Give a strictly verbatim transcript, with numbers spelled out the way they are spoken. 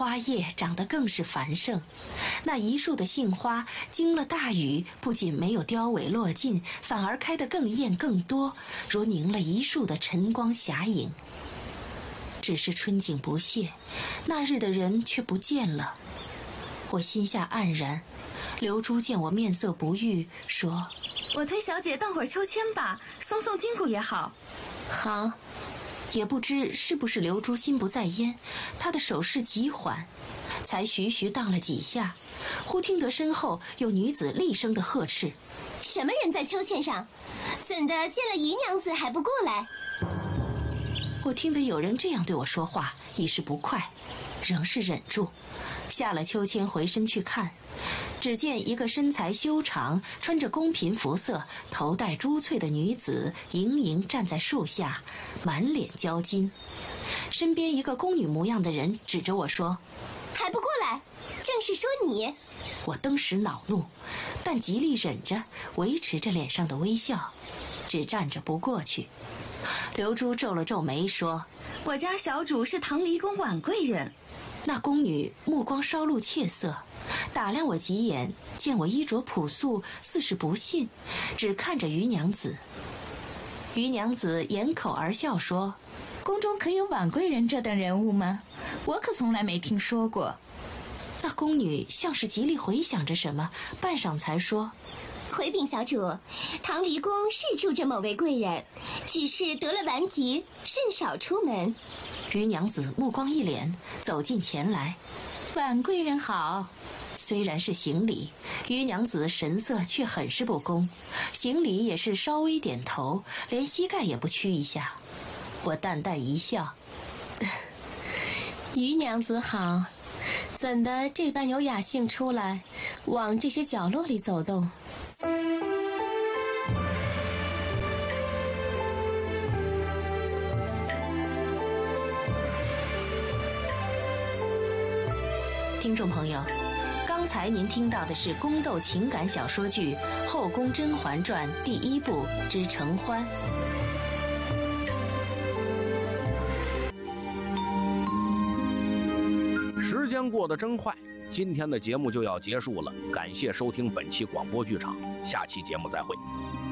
花叶长得更是繁盛。那一树的杏花经了大雨，不仅没有凋萎落尽，反而开得更艳更多，如凝了一树的晨光霞影。只是春景不谢，那日的人却不见了。我心下黯然。刘珠见我面色不悦，说：“ 我推小姐荡会儿秋千吧，松松筋骨也好。” 好。也不知是不是刘珠心不在焉，她的手势极缓，才徐徐荡了几下，忽听得身后有女子厉声的呵斥：“ 什么人在秋千上？怎的见了姨娘子还不过来？” 我听得有人这样对我说话，一时不快，仍是忍住，下了秋千回身去看。只见一个身材修长、穿着宫嫔服色、头戴珠翠的女子盈盈站在树下，满脸娇金。身边一个宫女模样的人指着我说：“ 还不过来，正是说你。” 我登时恼怒，但极力忍着，维持着脸上的微笑，只站着不过去。刘珠皱了皱眉说：“ 我家小主是唐离宫婉贵人。” 那宫女目光稍露怯色，打量我几眼，见我衣着朴素，似是不信，只看着余娘子。余娘子掩口而笑说：“ 宫中可有婉贵人这等人物吗？我可从来没听说过。” 那宫女像是极力回想着什么，半晌才说：“ 回禀小主，唐离宫是住着某位贵人，只是得了顽疾，甚少出门。” 余娘子目光一敛，走近前来：“ 婉贵人好。” 虽然是行礼，余娘子神色却很是不恭，行礼也是稍微点头，连膝盖也不屈一下。我淡淡一笑：“ 余娘子好，怎的这般有雅兴出来，往这些角落里走动？” 听众朋友，刚才您听到的是宫斗情感小说剧《后宫甄嬛传》第一部之承欢。 时间过得真快，今天的节目就要结束了，感谢收听本期广播剧场，下期节目再会。